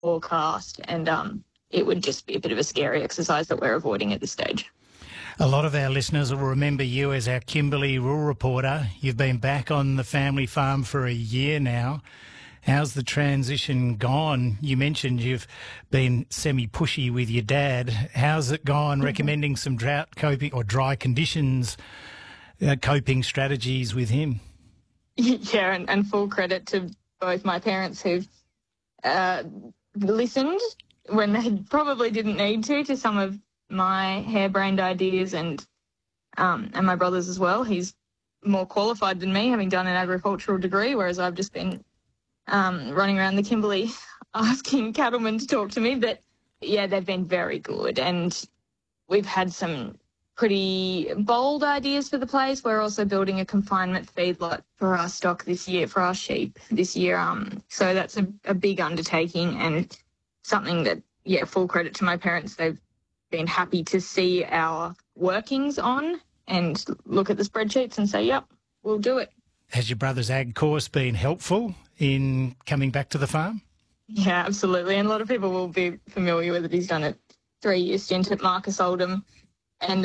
forecast, and it would just be a bit of a scary exercise that we're avoiding at this stage. A lot of our listeners will remember you as our Kimberley rural reporter. You've been back on the family farm for a year now. How's the transition gone? You mentioned you've been semi-pushy with your dad. How's it gone recommending some drought coping or dry conditions coping strategies with him? Yeah, and full credit to both my parents who've listened when they probably didn't need to some of my harebrained ideas, and my brother's as well. He's more qualified than me, having done an agricultural degree, whereas I've just been running around the Kimberley asking cattlemen to talk to me. But yeah, they've been very good, and we've had some pretty bold ideas for the place. We're also building a confinement feedlot for our stock this year, for our sheep this year. So that's a big undertaking, and something that, yeah, full credit to my parents. They've been happy to see our workings on and look at the spreadsheets and say, yep, we'll do it. Has your brother's ag course been helpful in coming back to the farm? Yeah, absolutely. And a lot of people will be familiar with it. He's done a 3-year stint at Marcus Oldham. And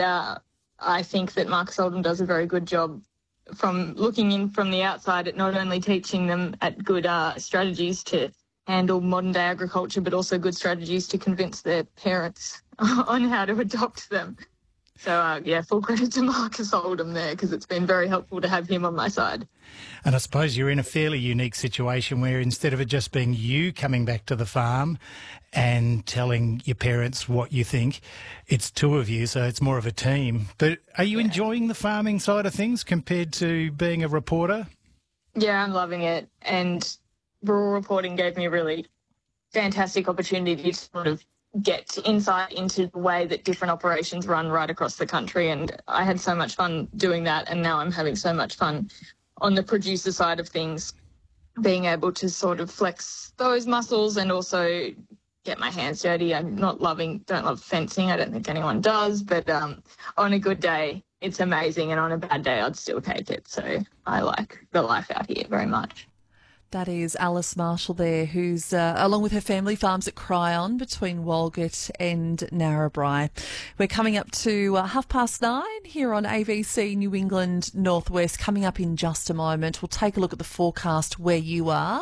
I think that Marcus Oldham does a very good job from looking in from the outside at not only teaching them at good strategies to handle modern-day agriculture, but also good strategies to convince their parents on how to adopt them. So, yeah, full credit to Marcus Oldham there, because it's been very helpful to have him on my side. And I suppose you're in a fairly unique situation where instead of it just being you coming back to the farm and telling your parents what you think, it's two of you, so it's more of a team. But are you enjoying the farming side of things compared to being a reporter? Yeah, I'm loving it. And rural reporting gave me a really fantastic opportunity to sort of get insight into the way that different operations run right across the country. And I had so much fun doing that, and now I'm having so much fun on the producer side of things, being able to sort of flex those muscles and also get my hands dirty. Don't love fencing. I don't think anyone does, but on a good day, it's amazing. And on a bad day, I'd still take it. So I like the life out here very much. That is Alice Marshall there, who's, along with her family, farms at Cryon between Walgett and Narrabri. We're coming up to 9:30 here on ABC New England Northwest. Coming up in just a moment, we'll take a look at the forecast where you are.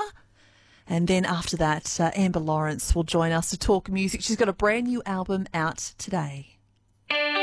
And then after that, Amber Lawrence will join us to talk music. She's got a brand new album out today.